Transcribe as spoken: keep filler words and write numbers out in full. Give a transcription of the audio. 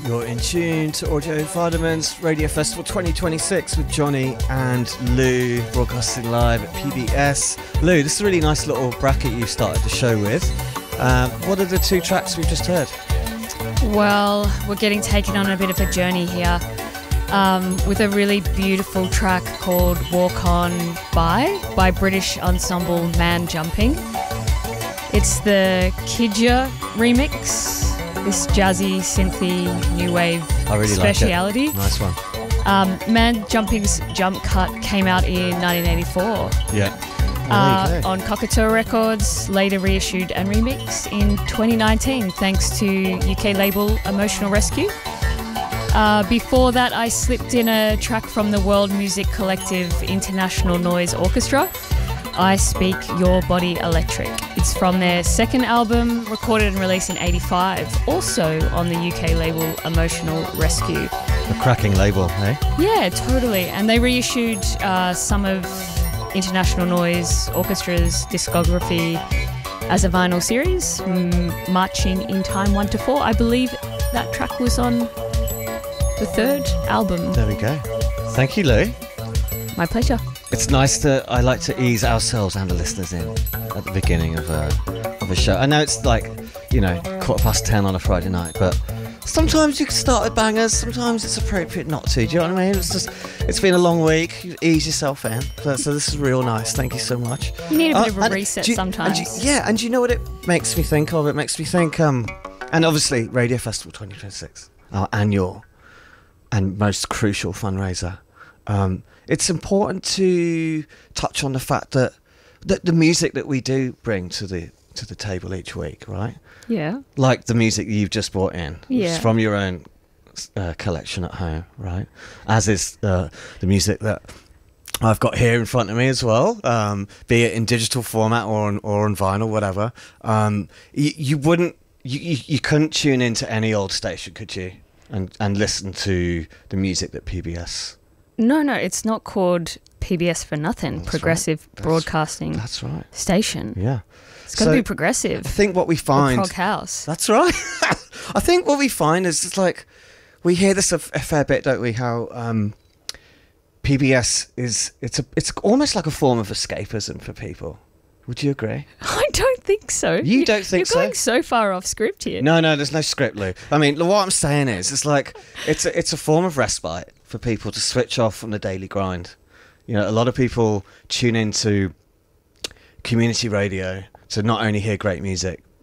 You're in tune to Audio Vitamins Radio Festival twenty twenty-six with Johnny and Lou, broadcasting live at P B S. Lou, this is a really nice little bracket you've started the show with. Uh, what are the two tracks we've just heard? Well, we're getting taken on a bit of a journey here um, with a really beautiful track called Walk On By by British ensemble Man Jumping. It's the Kidja remix. This jazzy, synthy, new wave I really speciality. Like it. Nice one. Um, Man Jumping's Jump Cut came out in nineteen eighty-four. Yeah. Uh, on Cockatoo Records, later reissued and remixed in twenty nineteen thanks to U K label Emotional Rescue. Uh, before that, I slipped in a track from the world music collective International Noise Orchestra, I Speak Your Body Electric. It's from their second album, recorded and released in eighty-five, also on the U K label Emotional Rescue. A cracking label, eh? Yeah, totally. And they reissued uh, some of International Noise Orchestra's discography as a vinyl series, mm, Marching in Time one to four. I believe that track was on the third album. There we go. Thank you, Lou. My pleasure. It's nice to, I like to ease ourselves and the listeners in at the beginning of a, of a show. I know it's like, you know, quarter past ten on a Friday night, but sometimes you can start with bangers, sometimes it's appropriate not to, do you know what I mean? It's just, it's been a long week, you ease yourself in. So, so this is real nice, thank you so much. You need a bit uh, of a reset you, sometimes. And you, yeah, and do you know what it makes me think of? It makes me think, um, and obviously Radio Festival twenty twenty-six, our annual and most crucial fundraiser. Um, it's important to touch on the fact that, that the music that we do bring to the to the table each week, right? Yeah. Like the music you've just brought in, Yeah. it's from your own uh, collection at home, right? As is uh, the music that I've got here in front of me as well, um, be it in digital format or on, or on vinyl, whatever. Um, you, you wouldn't, you, you, you couldn't tune into any old station, could you? And and listen to the music that P B S. No, no, it's not called P B S for nothing. That's Progressive right. That's- Broadcasting That's right. Station. Yeah. It's got to So, be progressive. I think what we Or find. prog house. That's right. I think what we find is it's like we hear this a, f- a fair bit, don't we? How um, P B S is it's a it's almost like a form of escapism for people. Would you agree? I don't think so. You don't think You're so? going so far off script here. No, no, there's no script, Lou. I mean, what I'm saying is, it's like it's a, it's a form of respite for people to switch off from the daily grind. You know, a lot of people tune into community radio to not only hear great music